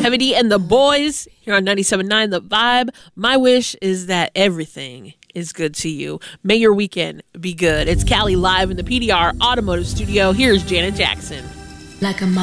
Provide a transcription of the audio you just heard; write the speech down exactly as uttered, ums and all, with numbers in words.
Heavy D and the boys here on ninety-seven point nine The Vibe. My wish is that everything is good to you. May your weekend be good. It's Callie live in the P D R Automotive Studio. Here's Janet Jackson. Like a